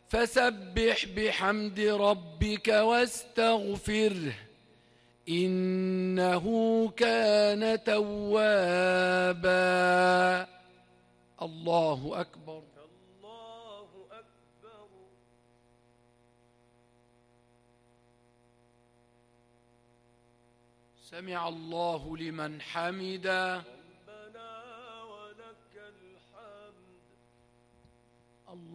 فسبح بحمد ربك واستغفره إنه كان توابا. الله أكبر. الله أكبر. سمع الله لمن حمده. ربنا ولك الحمد. الله